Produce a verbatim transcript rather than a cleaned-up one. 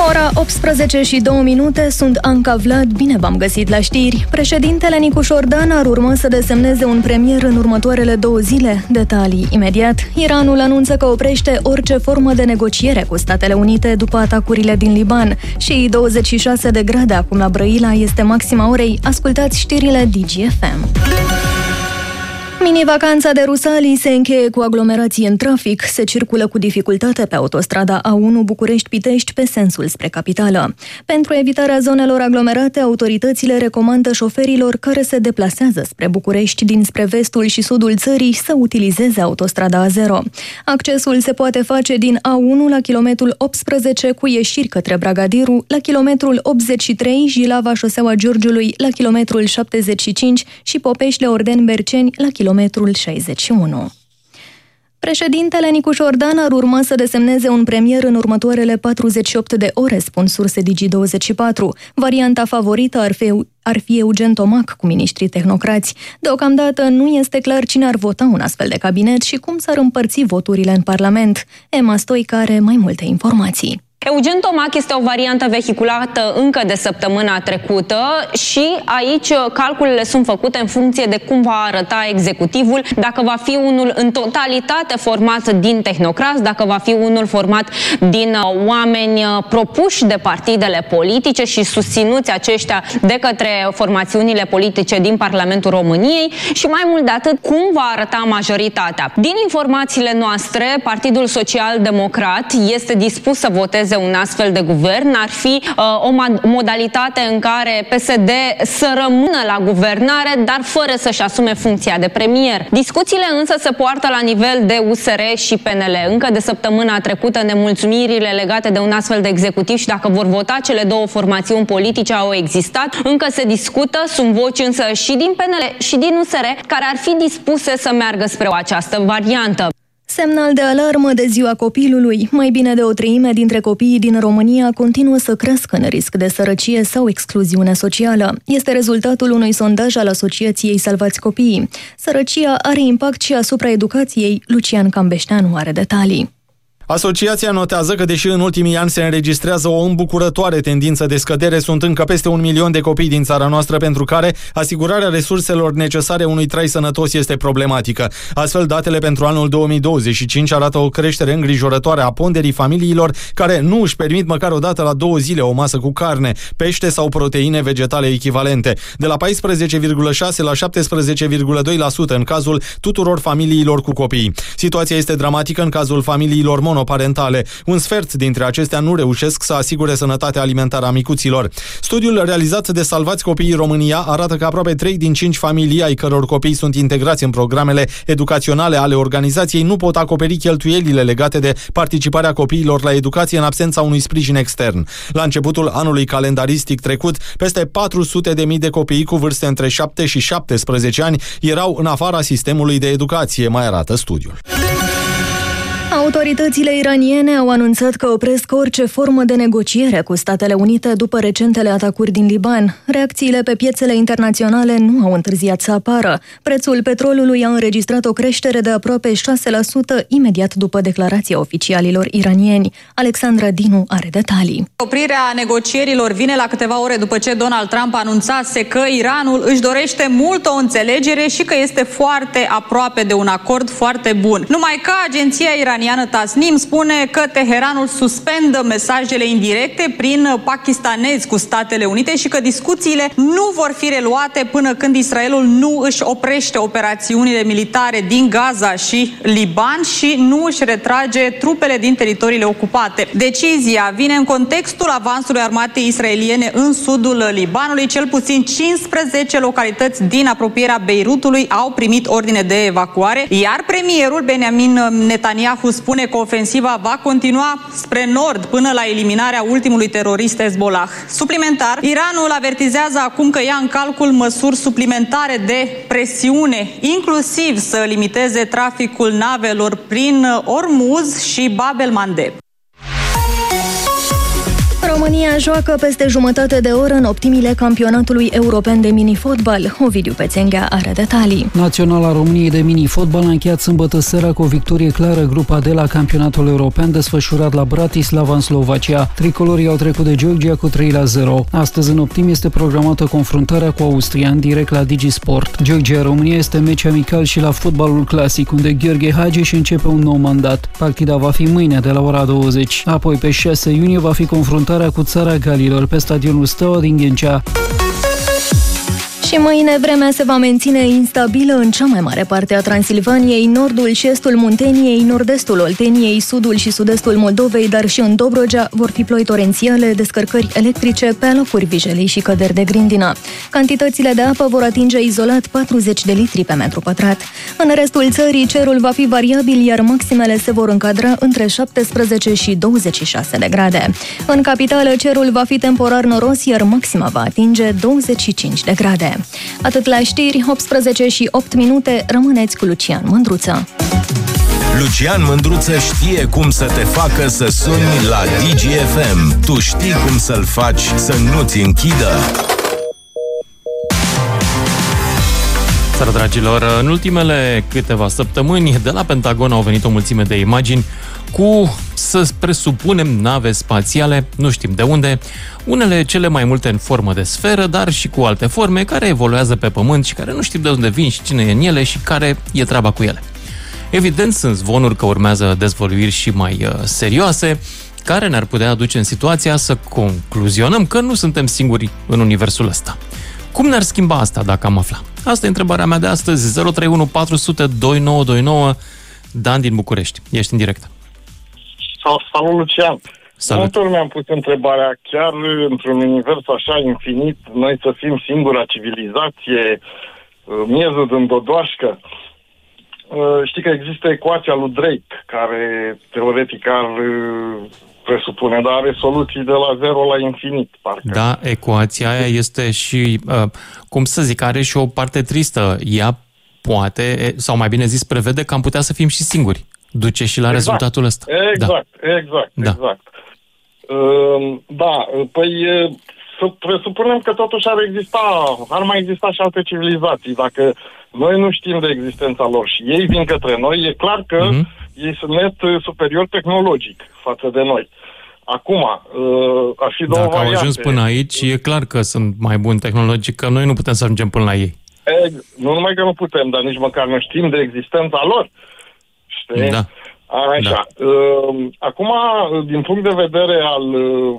Ora optsprezece și două minute, sunt Anca Vlad, bine v-am găsit la știri. Președintele Nicu Șordan ar urma să desemneze un premier în următoarele două zile. Detalii imediat. Iranul anunță că oprește orice formă de negociere cu Statele Unite după atacurile din Liban. Și douăzeci și șase de grade acum la Brăila este maxima orei. Ascultați știrile D G F M. Mini-vacanța de Rusalii se încheie cu aglomerații în trafic. Se circulă cu dificultate pe autostrada A unu București-Pitești pe sensul spre capitală. Pentru evitarea zonelor aglomerate, autoritățile recomandă șoferilor care se deplasează spre București dinspre vestul și sudul țării să utilizeze autostrada A zero. Accesul se poate face din A unu la kilometrul optsprezece cu ieșiri către Bragadiru, la kilometrul optzeci și trei Jilava Șoseaua Giurgiului, la kilometrul șaptezeci și cinci și Popeșle-Ordeni-Berceni la kilometrul kilometrul șaizeci și unu. Președintele Nicu Șordan ar urma să desemneze un premier în următoarele patruzeci și opt de ore, spun surse Digi douăzeci și patru. Varianta favorită ar fi, ar fi Eugen Tomac cu miniștrii tehnocrați. Deocamdată nu este clar cine ar vota un astfel de cabinet și cum s-ar împărți voturile în Parlament. Emma Stoica are mai multe informații. Eugen Tomac este o variantă vehiculată încă de săptămâna trecută și aici calculele sunt făcute în funcție de cum va arăta executivul, dacă va fi unul în totalitate format din tehnocrați, dacă va fi unul format din oameni propuși de partidele politice și susținuți aceștia de către formațiunile politice din Parlamentul României și mai mult de atât, cum va arăta majoritatea. Din informațiile noastre, Partidul Social Democrat este dispus să voteze un astfel de guvern. Ar fi uh, o modalitate în care P S D să rămână la guvernare, dar fără să-și asume funcția de premier. Discuțiile însă se poartă la nivel de U S R și P N L. Încă de săptămâna trecută, nemulțumirile legate de un astfel de executiv și dacă vor vota cele două formațiuni politice au existat. Încă se discută, sunt voci însă și din P N L și din U S R care ar fi dispuse să meargă spre o această variantă. Semnal de alarmă de ziua copilului. Mai bine de o treime dintre copiii din România continuă să crească în risc de sărăcie sau excluziune socială. Este rezultatul unui sondaj al Asociației Salvați Copiii. Sărăcia are impact și asupra educației. Lucian Cambeșteanu are detalii. Asociația notează că, deși în ultimii ani se înregistrează o îmbucurătoare tendință de scădere, sunt încă peste un milion de copii din țara noastră pentru care asigurarea resurselor necesare unui trai sănătos este problematică. Astfel, datele pentru anul două mii douăzeci și cinci arată o creștere îngrijorătoare a ponderii familiilor care nu își permit măcar o dată la două zile o masă cu carne, pește sau proteine vegetale echivalente, de la paisprezece virgulă șase la șaptesprezece virgulă doi la sută în cazul tuturor familiilor cu copii. Situația este dramatică în cazul familiilor monoparentale. Un sfert dintre acestea nu reușesc să asigure sănătatea alimentară a micuților. Studiul realizat de Salvați Copiii România arată că aproape trei din cinci familii ai căror copii sunt integrați în programele educaționale ale organizației nu pot acoperi cheltuielile legate de participarea copiilor la educație în absența unui sprijin extern. La începutul anului calendaristic trecut, peste patru sute de mii de copii cu vârste între șapte și șaptesprezece ani erau în afara sistemului de educație, mai arată studiul. Autoritățile iraniene au anunțat că opresc orice formă de negociere cu Statele Unite după recentele atacuri din Liban. Reacțiile pe piețele internaționale nu au întârziat să apară. Prețul petrolului a înregistrat o creștere de aproape șase la sută imediat după declarația oficialilor iranieni. Alexandra Dinu are detalii. Oprirea negocierilor vine la câteva ore după ce Donald Trump anunțase că Iranul își dorește mult o înțelegere și că este foarte aproape de un acord foarte bun. Numai că agenția iraniană Tasnim spune că Teheranul suspendă mesajele indirecte prin pakistanezi cu Statele Unite și că discuțiile nu vor fi reluate până când Israelul nu își oprește operațiunile militare din Gaza și Liban și nu își retrage trupele din teritoriile ocupate. Decizia vine în contextul avansului armatei israeliene în sudul Libanului. Cel puțin cincisprezece localități din apropierea Beirutului au primit ordine de evacuare, iar premierul Benjamin Netanyahu spune că ofensiva va continua spre nord până la eliminarea ultimului terorist Hezbollah. Suplimentar, Iranul avertizează acum că ia în calcul măsuri suplimentare de presiune, inclusiv să limiteze traficul navelor prin Ormuz și Bab el Mandeb. România joacă peste jumătate de oră în optimile campionatului european de mini-fotbal. Ovidiu Pețenghea are detalii. Naționala României de mini-fotbal a încheiat sâmbătă seara cu o victorie clară grupa D la campionatul european desfășurat la Bratislava în Slovacia. Tricolorii au trecut de Georgia cu trei la zero. Astăzi în optim este programată confruntarea cu Austria în direct la Digisport. Georgia-România este meci amical și la fotbalul clasic, unde Gheorghe Hagi își începe un nou mandat. Partida va fi mâine de la ora douăzeci. Apoi pe șase iunie va fi confruntarea cu Țara Galilor pe stadionul Steaua din Ghencea. Și mâine vremea se va menține instabilă în cea mai mare parte a Transilvaniei, nordul și estul Munteniei, nord-estul Olteniei, sudul și sud-estul Moldovei, dar și în Dobrogea vor fi ploi torențiale, descărcări electrice, pe alocuri vijelii și căderi de grindină. Cantitățile de apă vor atinge izolat patruzeci de litri pe metru pătrat. În restul țării, cerul va fi variabil, iar maximele se vor încadra între șaptesprezece și douăzeci și șase de grade. În capitală, cerul va fi temporar noros, iar maxima va atinge douăzeci și cinci de grade. Atât la știri, optsprezece și opt minute, rămâneți cu Lucian Mândruță. Lucian Mândruță știe cum să te facă să suni la Digi F M. Tu știi cum să-l faci să nu-ți închidă. Seara, dragilor, în ultimele câteva săptămâni de la Pentagon au venit o mulțime de imagini cu, să presupunem, nave spațiale, nu știm de unde, unele cele mai multe în formă de sferă, dar și cu alte forme care evoluează pe Pământ și care nu știm de unde vin și cine e în ele și care e treaba cu ele. Evident, sunt zvonuri că urmează dezvăluiri și mai uh, serioase, care ne-ar putea aduce în situația să concluzionăm că nu suntem singuri în universul ăsta. Cum ne-ar schimba asta dacă am afla? Asta e întrebarea mea de astăzi. Zero trei unu patru zero zero doi nouă doi nouă. Dan din București, ești în direct. Salut, Lucian! Salut! Multe ori mi-am pus întrebarea, chiar într-un univers așa infinit, noi să fim singura civilizație, miezul din dodoașcă. Știi că există ecuația lui Drake, care teoretic ar presupune, dar are soluții de la zero la infinit, parcă. Da, ecuația aia este și, cum să zic, are și o parte tristă. Ea poate, sau mai bine zis, prevede că am putea să fim și singuri. Duce și la exact. rezultatul ăsta. Exact, da. exact, da. exact. Uh, da, păi să presupunem că totuși ar exista, ar mai exista și alte civilizații. Dacă noi nu știm de existența lor și ei vin către noi, e clar că uh-huh. ei sunt net superior tehnologic față de noi. Acum, uh, ar fi două Dacă variante. au ajuns până aici, e clar că sunt mai buni tehnologic, că noi nu putem să ajungem până la ei. E, nu numai că nu putem, dar nici măcar nu știm de existența lor. Știi? Da. Așa. Da. Acum, din punct de vedere al